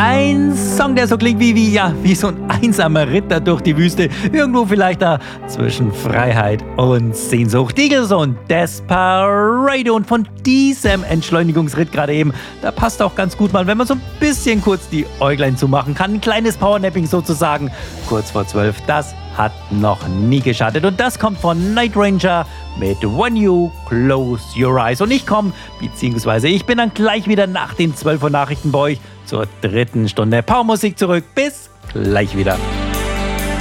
Ein Song, der so klingt wie so ein einsamer Ritter durch die Wüste. Irgendwo vielleicht da zwischen Freiheit und Sehnsucht. Eagles und Desperado. Und von diesem Entschleunigungsritt gerade eben, da passt auch ganz gut mal, wenn man so ein bisschen kurz die Äuglein zumachen kann. Ein kleines Powernapping sozusagen. Kurz vor 12, das hat noch nie geschadet. Und das kommt von Night Ranger mit When You Close Your Eyes. Und ich bin dann gleich wieder nach den 12 Uhr Nachrichten bei euch zur dritten Stunde Powermusik zurück. Bis gleich wieder.